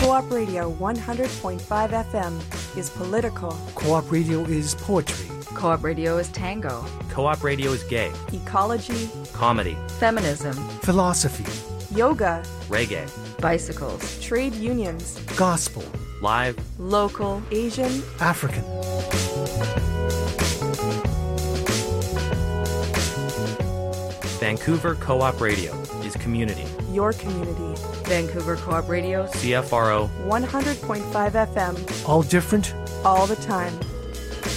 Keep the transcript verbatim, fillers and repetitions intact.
Co-op Radio one hundred point five F M is political. Co-op Radio is poetry. Co-op Radio is tango. Co-op Radio is gay. Ecology. Comedy. Feminism. Philosophy. Yoga. Reggae. Bicycles. Trade unions. Gospel. Live. Local. Asian. African. Vancouver Co-op Radio is community. Your community. Vancouver Co-op Radio. C F R O one hundred point five F M. All different. All the time.